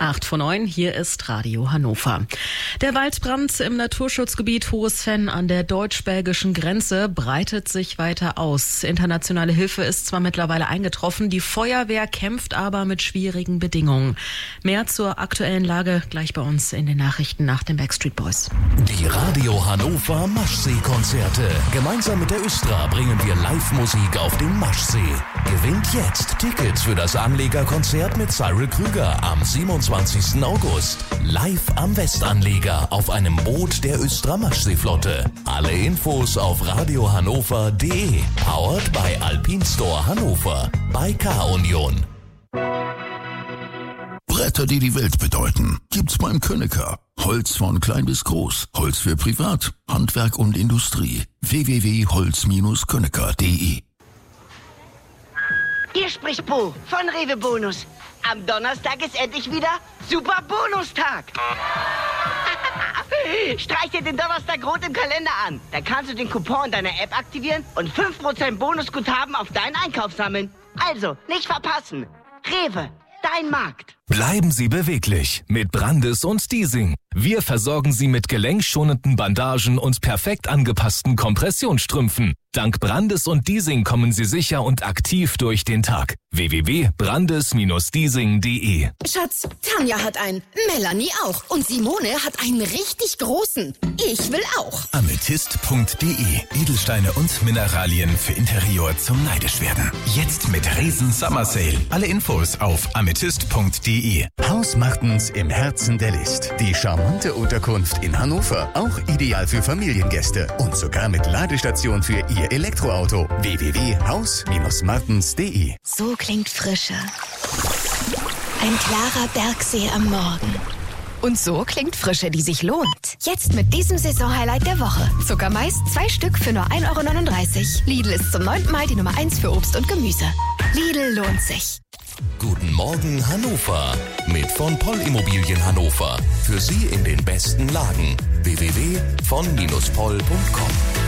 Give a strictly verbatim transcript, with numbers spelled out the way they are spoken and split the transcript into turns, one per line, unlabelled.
acht vor neun, hier ist Radio Hannover. Der Waldbrand im Naturschutzgebiet Hohes Venn an der deutsch-belgischen Grenze breitet sich weiter aus. Internationale Hilfe ist zwar mittlerweile eingetroffen, die Feuerwehr kämpft aber mit schwierigen Bedingungen. Mehr zur aktuellen Lage gleich bei uns in den Nachrichten nach den Backstreet Boys.
Die Radio Hannover Maschsee-Konzerte. Gemeinsam mit der Östra bringen wir Live-Musik auf den Maschsee. Gewinnt jetzt Tickets für das Anlegerkonzert mit Cyril Krüger am siebenundzwanzigsten August. Live am Westanleger auf einem Boot der Östra Maschseeflotte. Alle Infos auf radiohannover punkt de. Powered by Alpine Store Hannover. Bei K-Union.
Bretter, die die Welt bedeuten, gibt's beim Könecker. Holz von klein bis groß. Holz für Privat, Handwerk und Industrie. w w w punkt holz Bindestrich könecker punkt de.
Hier spricht Bo von Rewe Bonus. Am Donnerstag ist endlich wieder Super Bonustag. Streich dir den Donnerstag rot im Kalender an. Da kannst du den Coupon in deiner App aktivieren und fünf Prozent Bonusguthaben auf deinen Einkauf sammeln. Also, nicht verpassen. Rewe, dein Markt.
Bleiben Sie beweglich mit Brandis und Diesing. Wir versorgen Sie mit gelenkschonenden Bandagen und perfekt angepassten Kompressionsstrümpfen. Dank Brandis und Diesing kommen Sie sicher und aktiv durch den Tag. w w w punkt brandis Bindestrich diesing punkt de.
Schatz, Tanja hat einen, Melanie auch und Simone hat einen richtig großen. Ich will auch.
Amethyst punkt de. Edelsteine und Mineralien für Interior zum Neidischwerden. Jetzt mit Riesen Summer Sale. Alle Infos auf amethyst punkt de. Haus Martens im Herzen der List. Die charmante Unterkunft in Hannover. Auch ideal für Familiengäste. Und sogar mit Ladestation für Ihr Elektroauto. w w w punkt haus Bindestrich martens punkt de.
So klingt Frische. Ein klarer Bergsee am Morgen. Und so klingt Frische, die sich lohnt. Jetzt mit diesem Saisonhighlight der Woche. Sogar meist zwei Stück für nur ein Euro neununddreißig. Lidl ist zum neunten Mal die Nummer eins für Obst und Gemüse. Lidl lohnt sich.
Guten Morgen Hannover mit von Poll Immobilien Hannover. Für Sie in den besten Lagen. w w w punkt von Bindestrich poll punkt com